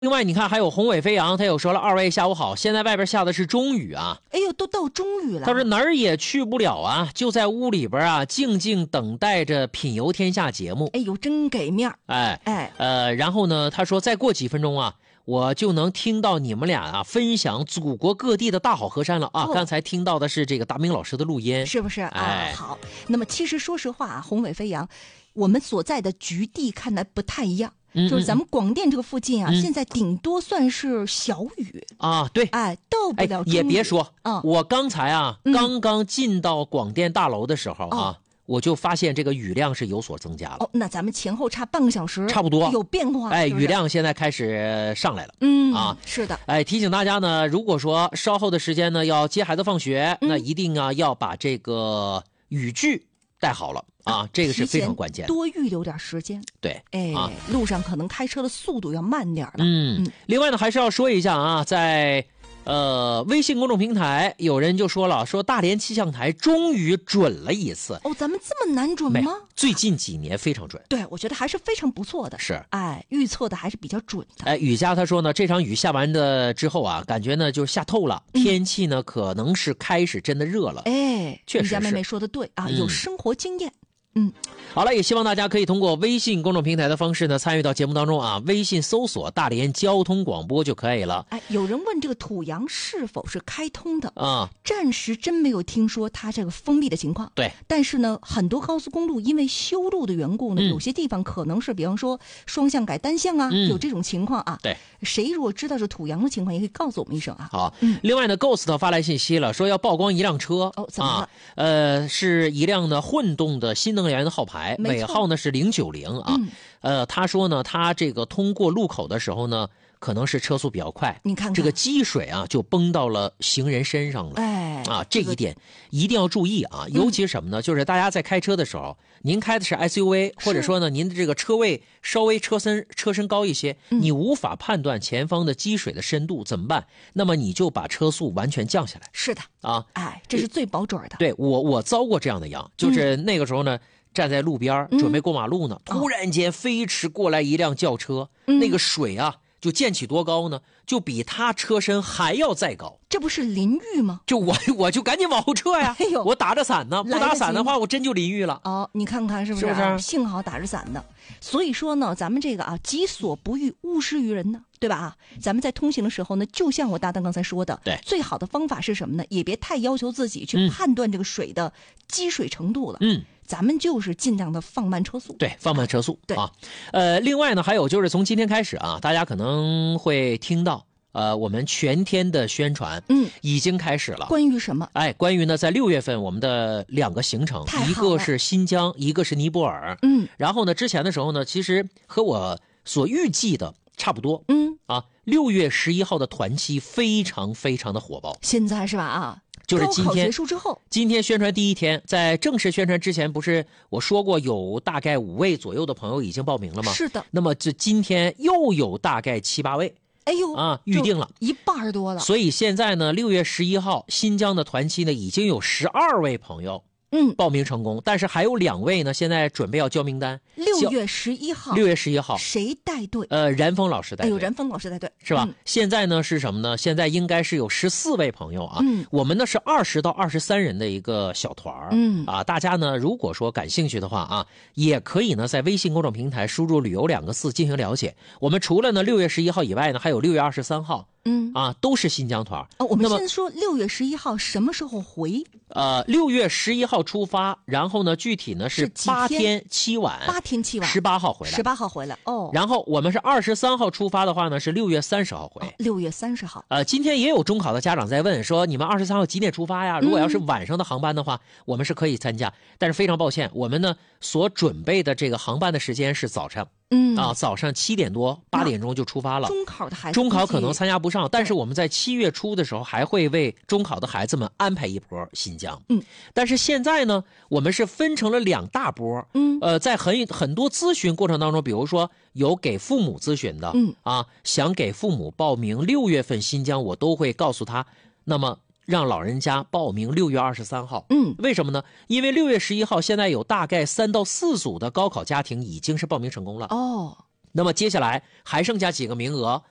另外，你看还有宏伟飞扬，他又说了：“2位下午好，现在外边下的是中雨啊。” 哎呦，都到中雨了。 他说哪儿也去不了啊，就在屋里边啊，静静等待着品游天下节目。 哎呦，真给面儿。 然后呢，他说再过几分钟啊，我就能听到你们俩啊分享祖国各地的大好河山了啊。刚才听到的是这个大明老师的录音， 是不是啊？好，那么其实说实话啊，宏伟飞扬，我们所在的局地看来不太一样。就是咱们广电这个附近啊，现在顶多算是小雨啊，对， 到不了中雨。 也别说，我刚才刚刚进到广电大楼的时候我就发现这个雨量是有所增加了。 那咱们前后差半个小时， 差不多有变化。 是不是？雨量现在开始上来了。 是的。 提醒大家呢，如果说稍后的时间呢要接孩子放学，那一定要把这个雨具带好了。这个是非常关键的， 多预留点时间。 对， 路上可能开车的速度要慢点了。 另外呢，还是要说一下啊，在微信公众平台有人就说了，说大连气象台终于准了一次。 咱们这么难准吗？ 最近几年非常准。 对，我觉得还是非常不错的。 是， 预测的还是比较准的。 雨佳他说呢，这场雨下完的之后啊，感觉呢就下透了，天气呢可能是开始真的热了。确实是。 雨佳妹妹说的对啊，有生活经验。 好了，也希望大家可以通过微信公众平台的方式呢参与到节目当中啊，微信搜索大连交通广播就可以了。 有人问这个土阳是否是开通的暂时真没有听说它这个封闭的情况。 对， 但是呢，很多高速公路因为修路的缘故呢，有些地方可能是比方说双向改单向有这种情况对， 谁如果知道是土阳的情况，也可以告诉我们一声好，另外呢 ，Ghost 发来信息了，说要曝光一辆车。 怎么了？ 是一辆呢混动的新能源的号牌，尾号呢是090他说呢，他这个通过路口的时候呢，可能是车速比较快， 你看看这个积水就崩到了行人身上了。这一点一定要注意尤其是什么呢？就是大家在开车的时候，您开的是 SUV， 或者说呢，您的这个车位稍微车身高一些，你无法判断前方的积水的深度怎么办？那么你就把车速完全降下来。 是的这是最保准的。 对，我遭过这样的殃，就是那个时候呢。站在路边准备过马路呢，突然间飞驰过来一辆轿车，那个水就溅起多高呢？就比他车身还要再高。 这不是淋浴吗？ 就我就赶紧往后撤呀！我打着伞呢，不打伞的话，我真就淋浴了。 你看看是不是？幸好打着伞呢。所以说呢，咱们这个己所不欲，勿施于人呢，对吧？咱们在通行的时候呢，就像我搭档刚才说的， 对， 最好的方法是什么呢？也别太要求自己去判断这个水的积水程度了。咱们就是尽量的放慢车速。 对，放慢车速。 对另外呢，还有就是从今天开始大家可能会听到我们全天的宣传已经开始了。 关于什么？ 关于呢，在6月份我们的2个行程，一个是新疆，一个是尼泊尔。然后呢，之前的时候呢，其实和我所预计的差不多。6月11号的团期非常非常的火爆。 现在是吧就是今天结束之后， 今天宣传第一天，在正式宣传之前，不是我说过有大概5位左右的朋友已经报名了吗？ 是的。 那么这今天又有大概7、8位，预定了一半多了。 所以现在呢，6月11号新疆的团期呢，已经有12位朋友报名成功，但是还有2位呢，现在准备要交名单。 6月11号 ，6月11号谁带队？ 然峰老师带队。 然峰老师带队是吧？现在呢是什么呢？现在应该是有14位朋友我们呢是20到23人的一个小团大家呢如果说感兴趣的话也可以呢在微信公众平台输入旅游2个字进行了解。我们除了呢6月11号以外呢，还有6月23号都是新疆团。 我们先说6月11号什么时候回 ？6月11号出发，然后呢具体呢是8天7晚 ，8天7晚 ，18号回来 ，18号回来然后我们是23号出发的话呢，是6月30号回。 6月30号。 今天也有中考的家长在问说，你们23号几点出发呀？如果要是晚上的航班的话，我们是可以参加，但是非常抱歉，我们呢所准备的这个航班的时间是早上。早上7点多8点钟就出发了。 中考的孩子， 中考可能参加不上，但是我们在7月初的时候还会为中考的孩子们安排一波新疆。但是现在呢，我们是分成了2大波。在很多咨询过程当中，比如说有给父母咨询的，想给父母报名6月份新疆，我都会告诉他，那么让老人家报名6月23号。为什么呢？因为6月11号现在有大概3到4组的高考家庭已经是报名成功了。 哦， 那么接下来还剩下几个名额，